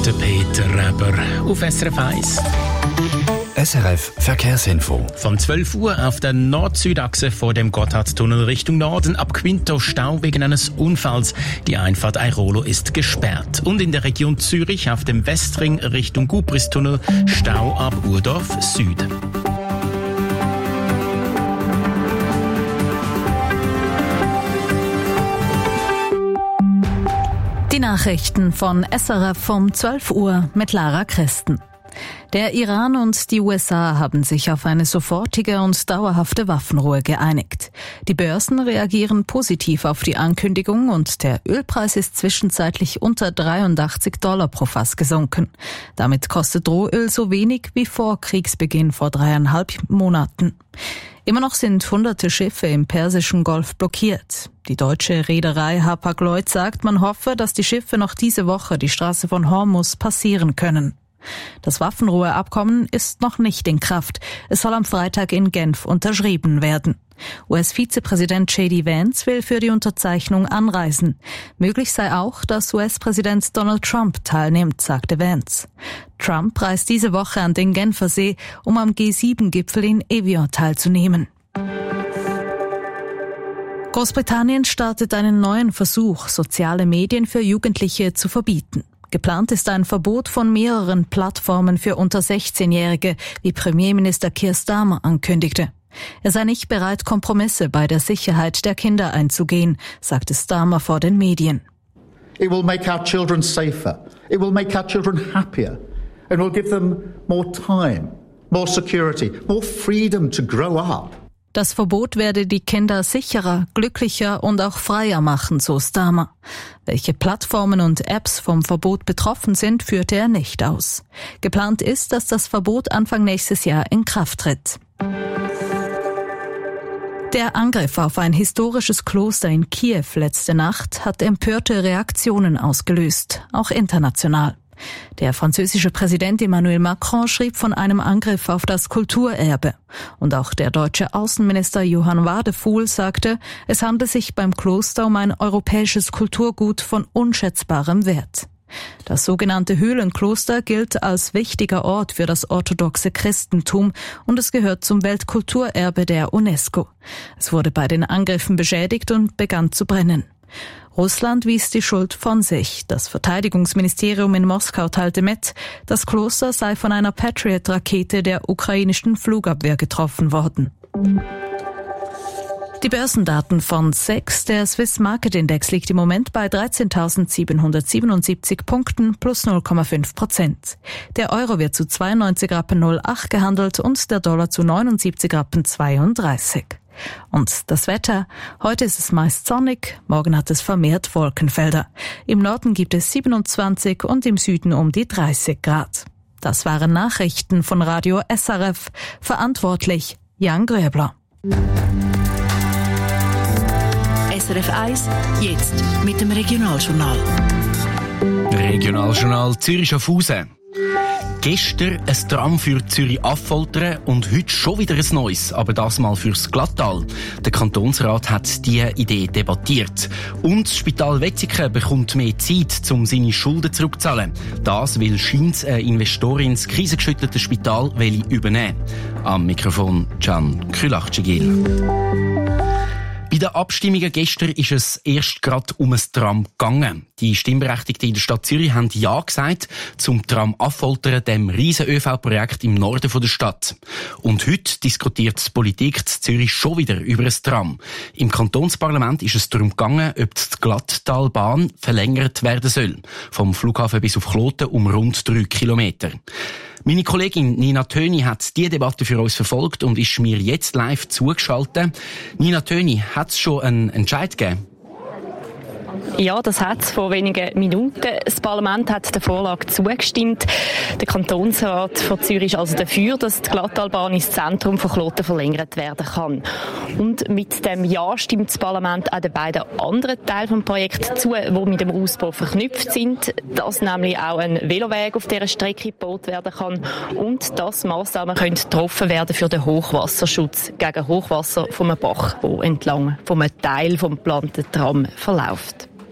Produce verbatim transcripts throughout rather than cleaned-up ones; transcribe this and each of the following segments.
Der Peter Reber auf S R F eins. S R F Verkehrsinfo. Von zwölf Uhr auf der Nord-Süd-Achse vor dem Gotthardtunnel Richtung Norden ab Quinto Stau wegen eines Unfalls. Die Einfahrt Airolo ist gesperrt. Und in der Region Zürich auf dem Westring Richtung Gubristunnel Stau ab Urdorf Süd. Die Nachrichten von S R F um zwölf Uhr mit Lara Christen. Der Iran und die U S A haben sich auf eine sofortige und dauerhafte Waffenruhe geeinigt. Die Börsen reagieren positiv auf die Ankündigung und der Ölpreis ist zwischenzeitlich unter dreiundachtzig Dollar pro Fass gesunken. Damit kostet Rohöl so wenig wie vor Kriegsbeginn vor dreieinhalb Monaten. Immer noch sind hunderte Schiffe im Persischen Golf blockiert. Die deutsche Reederei Hapag-Lloyd sagt, man hoffe, dass die Schiffe noch diese Woche die Straße von Hormuz passieren können. Das Waffenruheabkommen ist noch nicht in Kraft. Es soll am Freitag in Genf unterschrieben werden. U S-Vizepräsident J D Vance will für die Unterzeichnung anreisen. Möglich sei auch, dass U S-Präsident Donald Trump teilnimmt, sagte Vance. Trump reist diese Woche an den Genfersee, um am G sieben Gipfel in Evian teilzunehmen. Großbritannien startet einen neuen Versuch, soziale Medien für Jugendliche zu verbieten. Geplant ist ein Verbot von mehreren Plattformen für unter sechzehnjährige, wie Premierminister Keir Starmer ankündigte. Er sei nicht bereit, Kompromisse bei der Sicherheit der Kinder einzugehen, sagte Starmer vor den Medien. It will make our children safer. It will make our children happier. And will give them more time, more security, more freedom to grow up. Das Verbot werde die Kinder sicherer, glücklicher und auch freier machen, so Starmer. Welche Plattformen und Apps vom Verbot betroffen sind, führte er nicht aus. Geplant ist, dass das Verbot Anfang nächstes Jahr in Kraft tritt. Der Angriff auf ein historisches Kloster in Kiew letzte Nacht hat empörte Reaktionen ausgelöst, auch international. Der französische Präsident Emmanuel Macron schrieb von einem Angriff auf das Kulturerbe. Und auch der deutsche Außenminister Johann Wadefuhl sagte, es handle sich beim Kloster um ein europäisches Kulturgut von unschätzbarem Wert. Das sogenannte Höhlenkloster gilt als wichtiger Ort für das orthodoxe Christentum und es gehört zum Weltkulturerbe der UNESCO. Es wurde bei den Angriffen beschädigt und begann zu brennen. Russland wies die Schuld von sich. Das Verteidigungsministerium in Moskau teilte mit, das Kloster sei von einer Patriot-Rakete der ukrainischen Flugabwehr getroffen worden. Die Börsendaten von S E X, der Swiss Market Index, liegt im Moment bei dreizehntausendsiebenhundertsiebenundsiebzig Punkten plus null Komma fünf Prozent. Der Euro wird zu zweiundneunzig Rappen null acht gehandelt und der Dollar zu neunundsiebzig Rappen zweiunddreißig. Und das Wetter? Heute ist es meist sonnig, morgen hat es vermehrt Wolkenfelder. Im Norden gibt es siebenundzwanzig und im Süden um die dreißig Grad. Das waren Nachrichten von Radio S R F. Verantwortlich Jan Gröbler. S R F eins, jetzt mit dem Regionaljournal. Regionaljournal Zürich-Schaffhausen. Gestern ein Tram für Zürich-Affoltern und heute schon wieder ein neues, aber das mal fürs Glattal. Der Kantonsrat hat diese Idee debattiert. Und das Spital Wetzikon bekommt mehr Zeit, um seine Schulden zurückzuzahlen. Das will scheint eine Investorin das krisengeschüttelte Spital übernehmen. Am Mikrofon Can Külachcigil. Bei den Abstimmungen gestern ist es erst gerade um ein Tram gegangen. Die Stimmberechtigten in der Stadt Zürich haben Ja gesagt zum Tram Affoltern, dem riesen ÖV-Projekt im Norden der Stadt. Und heute diskutiert die Politik in Zürich schon wieder über ein Tram. Im Kantonsparlament ist es darum gegangen, ob die Glattalbahn verlängert werden soll. Vom Flughafen bis auf Kloten um rund drei Kilometer. Meine Kollegin Nina Töni hat diese Debatte für uns verfolgt und ist mir jetzt live zugeschaltet. Nina Töni, hat es schon einen Entscheid gegeben? Ja, das hat es vor wenigen Minuten. Das Parlament hat der Vorlage zugestimmt. Der Kantonsrat von Zürich ist also dafür, dass die Glattalbahn ins Zentrum von Kloten verlängert werden kann. Und mit dem Ja stimmt das Parlament auch den beiden anderen Teilen des Projekts zu, die mit dem Ausbau verknüpft sind. Dass nämlich auch ein Veloweg auf dieser Strecke gebaut werden kann und dass Massnahmen können getroffen werden für den Hochwasserschutz gegen Hochwasser von einem Bach, der entlang von einem Teil des geplanten Tram verläuft.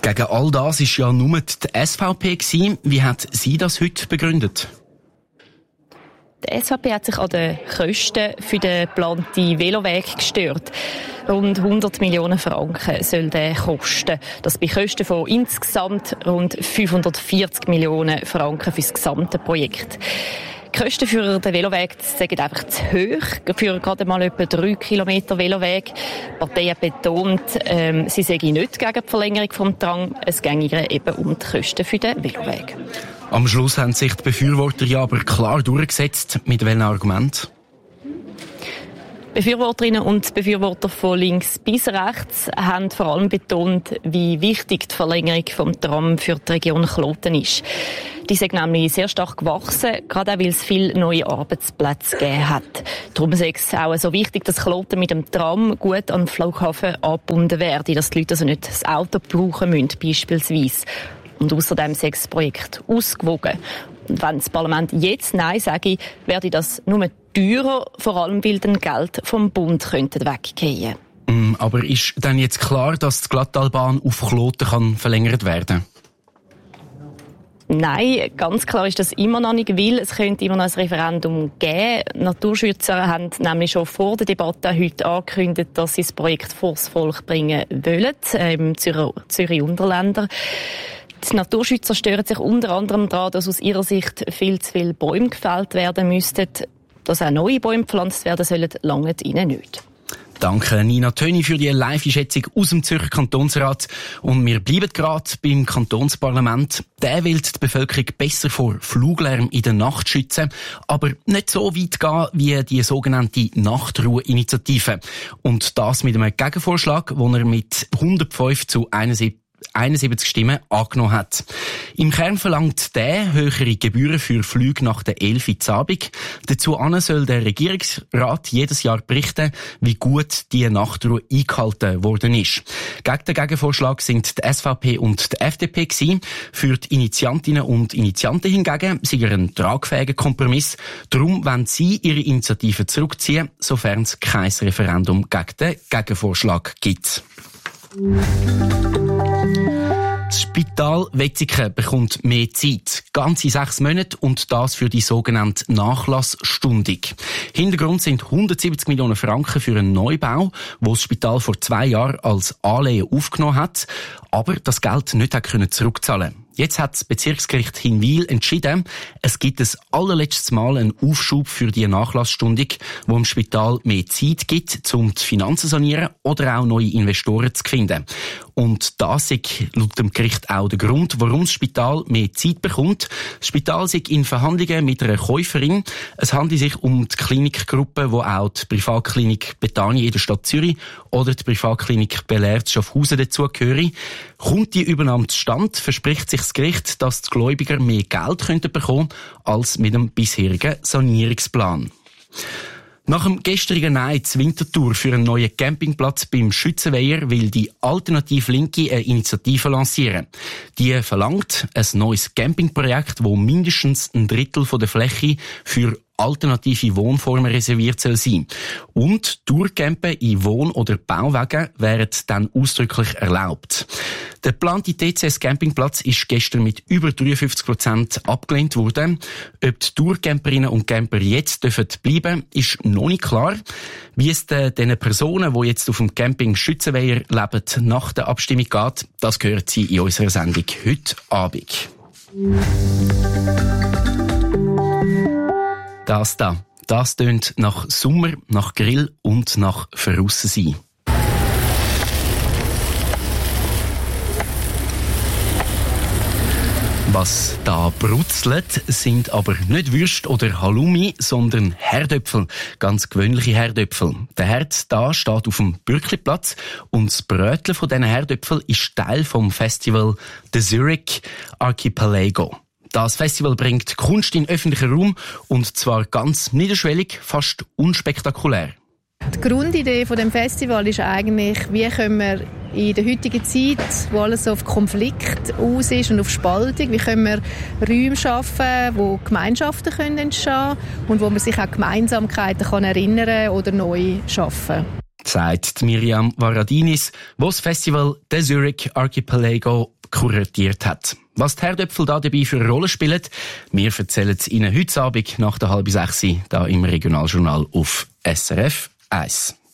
Gegen all das war ja nur die S V P gewesen. Wie hat sie das heute begründet? Die S V P hat sich an den Kosten für den geplanten Veloweg gestört. Rund hundert Millionen Franken soll der kosten. Das bei Kosten von insgesamt rund fünfhundertvierzig Millionen Franken für das gesamte Projekt. Die Kosten für den Veloweg sind einfach zu hoch, für gerade mal etwa drei Kilometer Veloweg. Die Partei hat betont, ähm, sie sei nicht gegen die Verlängerung des Trams, es ginge eben um die Kosten für den Veloweg. Am Schluss haben sich die Befürworter ja aber klar durchgesetzt. Mit welchem Argument? Befürworterinnen und Befürworter von links bis rechts haben vor allem betont, wie wichtig die Verlängerung des Trams für die Region Kloten ist. Die sind nämlich sehr stark gewachsen, gerade auch weil es viele neue Arbeitsplätze gegeben hat. Darum ist es auch so wichtig, dass Kloten mit dem Tram gut an den Flughafen angebunden werden, dass die Leute also nicht das Auto brauchen müssen, beispielsweise. Und außerdem ist das Projekt ausgewogen. Und wenn das Parlament jetzt Nein sage, werde das nur teurer, vor allem weil dann Geld vom Bund könnte weggehen. Mm, aber ist dann jetzt klar, dass die Glattalbahn auf Kloten kann verlängert werden? Nein, ganz klar ist das immer noch nicht, weil es könnte immer noch ein Referendum geben. Naturschützer haben nämlich schon vor der Debatte heute angekündigt, dass sie das Projekt vors Volk bringen wollen, im Zürich-Unterländer. Die Naturschützer stören sich unter anderem daran, dass aus ihrer Sicht viel zu viele Bäume gefällt werden müssten. Dass auch neue Bäume gepflanzt werden sollen, langt ihnen nicht. Danke Nina Töni für die Live-Schätzung aus dem Zürcher Kantonsrat. Und wir bleiben gerade beim Kantonsparlament. Der will die Bevölkerung besser vor Fluglärm in der Nacht schützen, aber nicht so weit gehen wie die sogenannte Nachtruhe-Initiative. Und das mit einem Gegenvorschlag, den er mit hundertfünf zu einundsiebzig einundsiebzig Stimmen angenommen hat. Im Kern verlangt der höhere Gebühren für Flüge nach der elf Uhr Abend. Dazu soll der Regierungsrat jedes Jahr berichten, wie gut die Nachtruhe eingehalten worden ist. Gegen den Gegenvorschlag sind die S V P und die F D P gewesen. Für die Initiantinnen und Initianten hingegen sei er ein tragfähiger Kompromiss. Darum wollen sie ihre Initiative zurückziehen, sofern es kein Referendum gegen den Gegenvorschlag gibt. Das Spital Wetzikon bekommt mehr Zeit. Ganze sechs Monate und das für die sogenannte Nachlassstundung. Hintergrund sind hundertsiebzig Millionen Franken für einen Neubau, wo das Spital vor zwei Jahren als Anleihe aufgenommen hat, aber das Geld nicht hat zurückzahlen können. Jetzt hat das Bezirksgericht Hinwil entschieden, es gibt ein allerletztes Mal einen Aufschub für die Nachlassstundung, wo im Spital mehr Zeit gibt, um die Finanzen zu sanieren oder auch neue Investoren zu finden. Und das ist laut dem Gericht auch der Grund, warum das Spital mehr Zeit bekommt. Das Spital ist in Verhandlungen mit einer Käuferin. Es handelt sich um die Klinikgruppe, wo auch die Privatklinik Bethanien in der Stadt Zürich oder die Privatklinik Belair Schaffhausen dazugehören. Kommt die Übernahme zustande, verspricht sich das Gericht, dass die Gläubiger mehr Geld könnten bekommen als mit dem bisherigen Sanierungsplan. Nach dem gestrigen Nein zur Winterthur für einen neuen Campingplatz beim Schützenweiher will die Alternative Linke eine Initiative lancieren. Die verlangt ein neues Campingprojekt, wo mindestens ein Drittel der Fläche für alternative Wohnformen reserviert soll sein. Und Tourcampen in Wohn- oder Bauwagen wären dann ausdrücklich erlaubt. Der geplante T C S-Campingplatz ist gestern mit über dreiundfünfzig Prozent abgelehnt worden. Ob die Tourcamperinnen und Camper jetzt dürfen bleiben, ist noch nicht klar. Wie es den Personen, die jetzt auf dem Camping Schützenweiher leben, nach der Abstimmung geht, das gehört Sie in unserer Sendung heute Abend. Das da, das tönt nach Sommer, nach Grill und nach Verraussen-sein. Was da brutzelt, sind aber nicht Würst oder Halloumi, sondern Herdöpfel. Ganz gewöhnliche Herdöpfel. Der Herd da steht auf dem Bürkliplatz und das Bröteln von diesen Herdöpfeln ist Teil vom Festival The Zurich Archipelago. Das Festival bringt Kunst in öffentlichen Raum und zwar ganz niederschwellig, fast unspektakulär. Die Grundidee von dem Festival ist eigentlich, wie können wir in der heutigen Zeit, wo alles auf Konflikt aus ist und auf Spaltung, wie können wir Räume schaffen, wo Gemeinschaften können entstehen und wo man sich auch Gemeinsamkeiten kann erinnern oder neu schaffen. sagt Miriam Varadinis, die das Festival The Zurich Archipelago kuratiert hat. Was die Herdöpfel da dabei für eine Rolle spielen, wir erzählen es Ihnen heute Abend nach der halben sechs hier im Regionaljournal auf S R F eins.